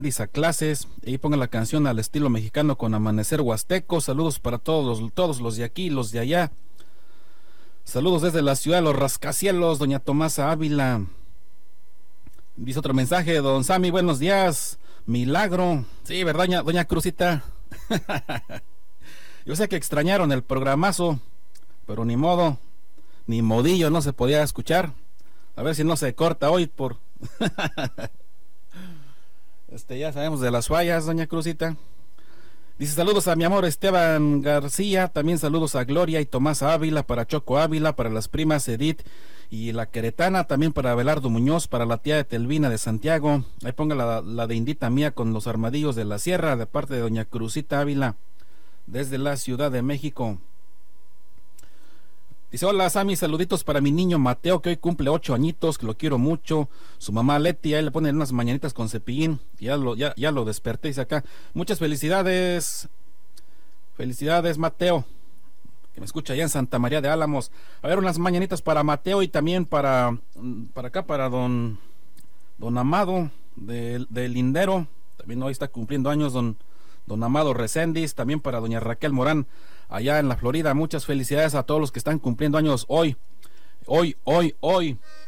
a clases y pongan la canción al estilo mexicano con Amanecer Huasteco. Saludos para todos los de aquí, los de allá. Saludos desde la ciudad de los rascacielos, doña Tomasa Ávila. Dice otro mensaje, don Sammy, buenos días. Milagro. Sí, ¿verdad, doña Cruzita? Yo sé que extrañaron el programazo, pero ni modo, ni modillo no se podía escuchar. A ver si no se corta hoy por... ya sabemos de las fallas, doña Cruzita. Dice saludos a mi amor Esteban García, también saludos a Gloria y Tomás Ávila, para Choco Ávila, para las primas Edith y la Queretana, también para Abelardo Muñoz, para la tía de Telvina de Santiago. Ahí ponga la de Indita Mía con los armadillos de la sierra, de parte de doña Cruzita Ávila, desde la Ciudad de México. Dice, hola Sammy, saluditos para mi niño Mateo, que hoy cumple 8 añitos, que lo quiero mucho. Su mamá Leti, ahí le ponen unas mañanitas con cepillín, ya lo desperté, dice acá. Muchas felicidades, Mateo, que me escucha allá en Santa María de Álamos. A ver, unas mañanitas para Mateo y también para acá, para don Amado del Lindero, también hoy está cumpliendo años don Amado Recendis, también para doña Raquel Morán, allá en la Florida. Muchas felicidades a todos los que están cumpliendo años hoy.